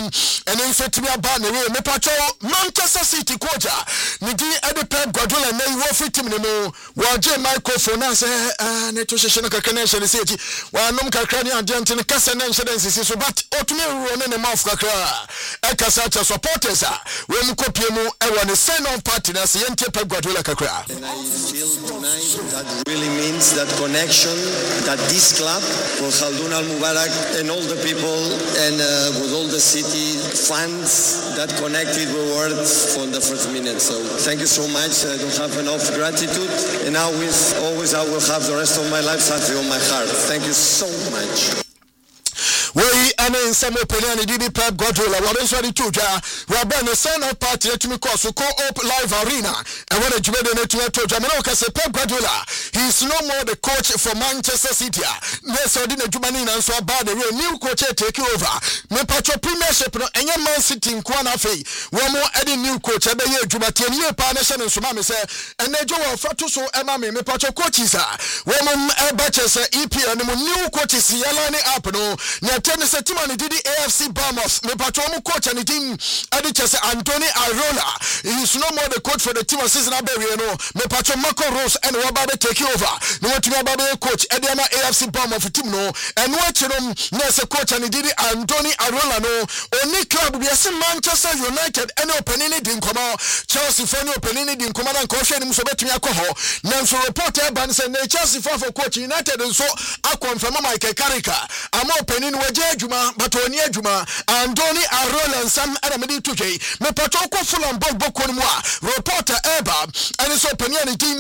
and in Fatima Bane, Mepacho, Manchester City coach, Nidi Pep Guardiola, and then Wolfie Timino, while J. Microphone, I say, Netushana Connection City, while Nomka Crani and Gentle Cassan and so but Ottoman running a mouth cracker. Ekasata supporters, when Copiemo, I want to send off partners, Yente Pep Guardiola Kakra. And I feel tonight that really means that connection that this club, for Khaldoon Al Mubarak and all the people and with all the city fans that connected were words from the first minute. So thank you so much. I don't have enough gratitude, and now always I will have the rest of my life something on my heart. Thank you so much. We and in some opinion, DB Pep Guardiola, what is ready to ja? We are the son of party to me cause Co op Live Arena. And when you made a to Jamaica, say Pep Guardiola, he is no more the coach for Manchester City. Yes, I didn't do money and so bad the new coach take over. Me patro premiership and your Man City in Kwanafe. One more adding new coach every year, Jumatian year partnership and Sumami say, and they do a Fatuso Emami, me patro coaches. Woman Batches EP and new coaches, Yalani Apano. Tennessee team and did the AFC Bournemouth. Me patrol coach and the team Adichese Anthony Arola. He is no more the coach for the team of season Aberiano. Me patrol Marco Rose and Wababe take over. No want to be Wababe coach Ediana AFC Bournemouth team no. And what you know, there's a coach and he did it Anthony Arola no. Only club we are Manchester United and Openini didn't come out. Chelsea for no Openini didn't come out and coach him so better Yakoho. Nanso reporter ban say Chelsea for coach United and so I confirm Michael Carricker. I'm opening Juma, but only Juma, and Donny Arola and Sam Adamadi Tuke, me patoko full and book reporter Eba, and it's open team.